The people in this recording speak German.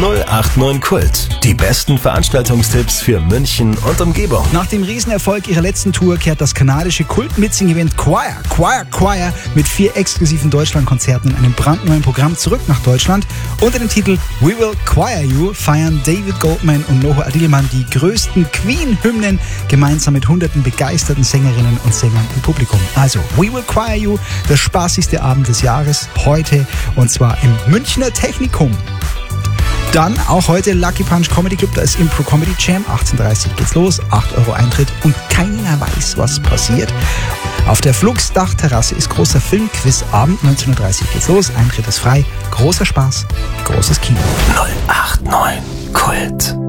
089 Kult. Die besten Veranstaltungstipps für München und Umgebung. Nach dem Riesenerfolg ihrer letzten Tour kehrt das kanadische Kult-Mitsing-Event Choir mit 4 exklusiven Deutschlandkonzerten in einem brandneuen Programm zurück nach Deutschland. Unter dem Titel We Will Choir You feiern David Goldman und Noho Adilman die größten Queen-Hymnen gemeinsam mit hunderten begeisterten Sängerinnen und Sängern im Publikum. Also We Will Choir You, der spaßigste Abend des Jahres, heute und zwar im Münchner Technikum. Dann auch heute Lucky Punch Comedy Club, da ist Impro Comedy Jam, 18:30 geht's los, 8 Euro Eintritt und keiner weiß, was passiert. Auf der Flux-Dachterrasse ist großer Filmquiz-Abend, 19:30 geht's los, Eintritt ist frei, großer Spaß, großes Kino. 089 Kult.